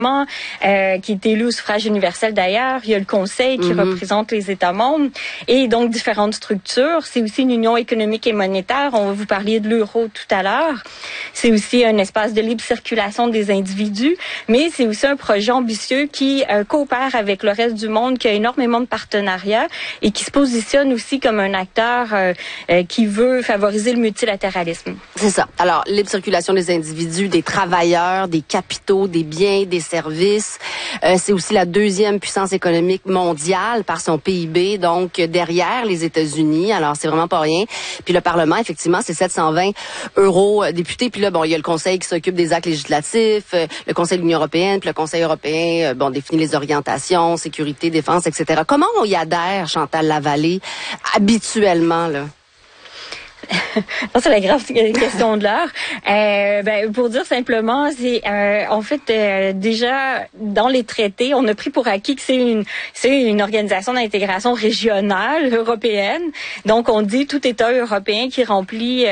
qui est élu au suffrage universel d'ailleurs. Il y a le Conseil qui représente les États membres et donc différentes structures. C'est aussi une union économique et monétaire. On va vous parler de l'euro tout à l'heure. C'est aussi un espace de libre circulation des individus, mais c'est aussi un projet ambitieux qui coopère avec le reste du monde, qui a énormément de partenariats et qui se positionne aussi comme un acteur qui veut favoriser le multilatéralisme. C'est ça. Alors, libre circulation des individus, des travailleurs, des capitaux, des biens, des services. C'est aussi la deuxième puissance économique mondiale par son PIB, donc derrière les États-Unis. Alors, c'est vraiment pas rien. Puis le Parlement, effectivement, c'est 720 eurodéputés. Puis là, bon, il y a le Conseil qui s'occupe des actes législatifs, le Conseil de l'Union européenne, puis le Conseil européen, définit les orientations, sécurité, défense, etc. Comment on y adhère, Chantal Lavallée, habituellement, là? C'est la grave question de l'heure. Pour dire simplement, c'est en fait déjà dans les traités, on a pris pour acquis que c'est une organisation d'intégration régionale européenne. Donc on dit tout État européen qui remplit,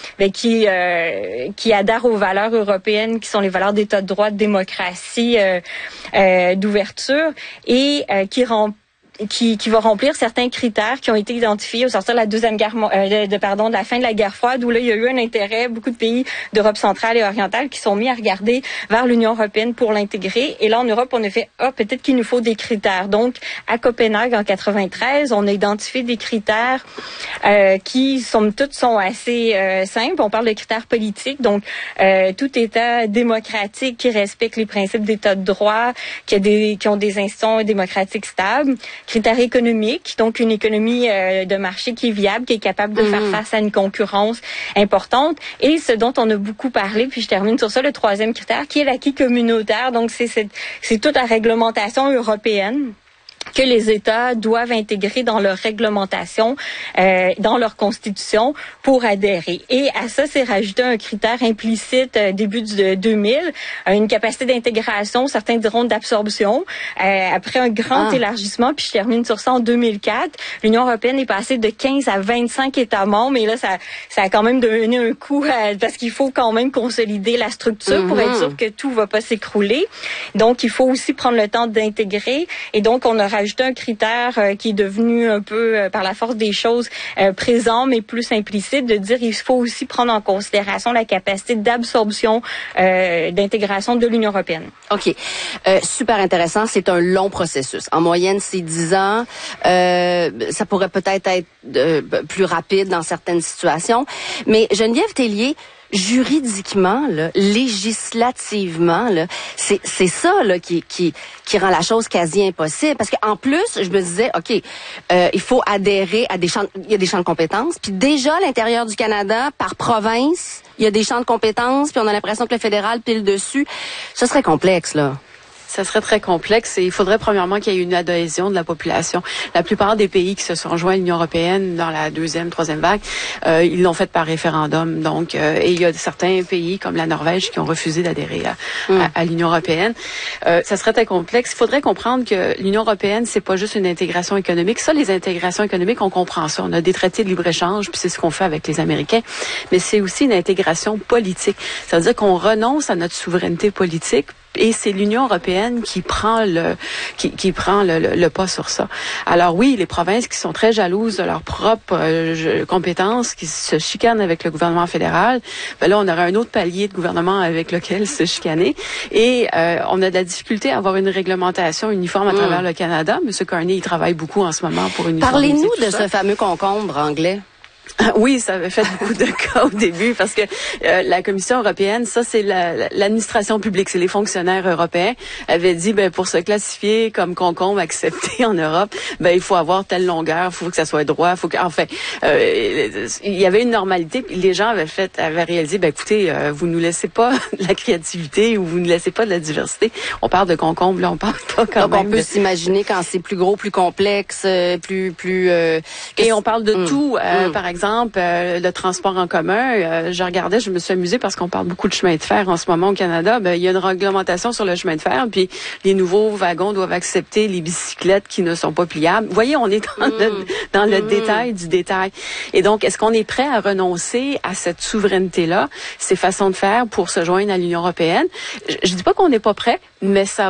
qui adhère aux valeurs européennes, qui sont les valeurs d'État de droit, de démocratie, d'ouverture, et qui va remplir certains critères qui ont été identifiés au sortir de la de la fin de la guerre froide, où là il y a eu un intérêt, beaucoup de pays d'Europe centrale et orientale qui sont mis à regarder vers l'Union européenne pour l'intégrer. Et là en Europe, on a fait peut-être qu'il nous faut des critères. Donc à Copenhague en 93, on a identifié des critères qui somme toute sont assez simples. On parle de critères politiques, donc tout État démocratique qui respecte les principes d'État de droit, qui ont des institutions démocratiques stables. Critères économiques, donc une économie de marché qui est viable, qui est capable de faire face à une concurrence importante. Et ce dont on a beaucoup parlé, puis je termine sur ça, le troisième critère, qui est l'acquis communautaire. Donc c'est toute la réglementation européenne que les États doivent intégrer dans leur réglementation, dans leur constitution pour adhérer. Et à ça, c'est rajouté un critère implicite début de 2000, une capacité d'intégration, certains diront d'absorption. Après un grand élargissement, puis je termine sur ça en 2004, l'Union européenne est passée de 15 à 25 États membres, et là, ça a quand même donné un coup, parce qu'il faut quand même consolider la structure pour être sûr que tout va pas s'écrouler. Donc, il faut aussi prendre le temps d'intégrer, et donc on a rajouté un critère qui est devenu un peu, par la force des choses, présent, mais plus implicite, de dire il faut aussi prendre en considération la capacité d'absorption, d'intégration de l'Union européenne. OK. Super intéressant. C'est un long processus. En moyenne, c'est 10 ans. Ça pourrait peut-être être plus rapide dans certaines situations. Mais Geneviève Tellier, juridiquement, là, législativement, là, c'est ça là qui rend la chose quasi impossible. Parce qu'en plus, je me disais, OK, il faut adhérer à il y a des champs de compétences. Puis déjà, à l'intérieur du Canada, par province, il y a des champs de compétences. Puis on a l'impression que le fédéral pile dessus. Ça serait complexe, là. Ça serait très complexe et il faudrait premièrement qu'il y ait une adhésion de la population. La plupart des pays qui se sont joints à l'Union européenne dans la deuxième, troisième vague, ils l'ont fait par référendum. Donc, et il y a certains pays comme la Norvège qui ont refusé d'adhérer à l'Union européenne. Ça serait très complexe. Il faudrait comprendre que l'Union européenne, c'est pas juste une intégration économique. Ça, les intégrations économiques, on comprend ça. On a des traités de libre-échange, puis c'est ce qu'on fait avec les Américains. Mais c'est aussi une intégration politique. Ça veut dire qu'on renonce à notre souveraineté politique. Et c'est l'Union européenne qui prend le pas sur ça. Alors oui, les provinces qui sont très jalouses de leurs propres compétences, qui se chicanent avec le gouvernement fédéral, ben là on aurait un autre palier de gouvernement avec lequel se chicaner. Et on a de la difficulté à avoir une réglementation uniforme à travers le Canada. M. Carney, il travaille beaucoup en ce moment pour uniformiser. Parlez-nous de ce fameux concombre anglais. Oui, ça avait fait beaucoup de cas au début parce que la Commission européenne, ça c'est l'administration publique, c'est les fonctionnaires européens, avaient dit pour se classifier comme concombre accepté en Europe, il faut avoir telle longueur, il faut que ça soit droit, il y avait une normalité, puis les gens avaient réalisé écoutez, vous nous laissez pas de la créativité ou vous nous laissez pas de la diversité. On parle de concombre, là on parle pas quand même. Donc on peut s'imaginer quand c'est plus gros, plus complexe, plus et on parle de tout, par exemple le transport en commun. Je regardais, je me suis amusée parce qu'on parle beaucoup de chemin de fer en ce moment au Canada. Il y a une réglementation sur le chemin de fer, puis les nouveaux wagons doivent accepter les bicyclettes qui ne sont pas pliables. Vous voyez, on est dans le détail du détail. Et donc, est-ce qu'on est prêt à renoncer à cette souveraineté-là, ces façons de faire pour se joindre à l'Union européenne? Je dis pas qu'on n'est pas prêt, mais ça